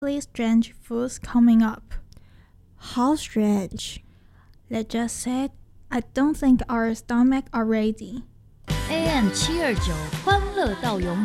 really strange foods coming up. How strange. Let's just say I don't think our stomachs are ready. AM 729欢乐到永